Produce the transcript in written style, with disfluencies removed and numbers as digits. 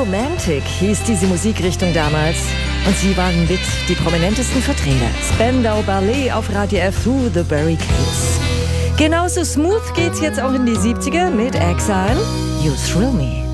Romantic hieß diese Musikrichtung damals. Und sie waren mit die prominentesten Vertreter. Spandau Ballet auf Radio F Through the Barricades. Genauso smooth geht's jetzt auch in die 70er mit Exile. You Thrill Me.